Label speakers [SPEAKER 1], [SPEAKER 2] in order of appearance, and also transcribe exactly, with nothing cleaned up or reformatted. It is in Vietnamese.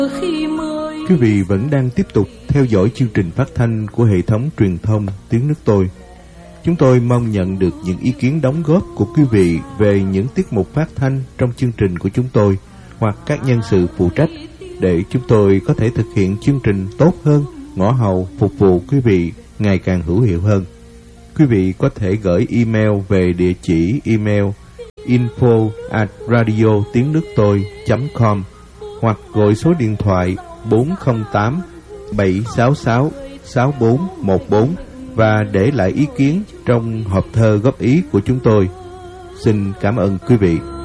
[SPEAKER 1] Quý vị vẫn đang tiếp tục theo dõi chương trình phát thanh của hệ thống truyền thông Tiếng Nước Tôi. Chúng tôi mong nhận được những ý kiến đóng góp của quý vị về những tiết mục phát thanh trong chương trình của chúng tôi hoặc các nhân sự phụ trách, để chúng tôi có thể thực hiện chương trình tốt hơn, ngõ hầu phục vụ quý vị ngày càng hữu hiệu hơn. Quý vị có thể gửi email về địa chỉ email info at radio tiếng nước tôi chấm com hoặc gọi số điện thoại bốn không tám bảy sáu sáu sáu bốn một bốn và để lại ý kiến trong hộp thơ góp ý của chúng tôi. Xin cảm ơn quý vị.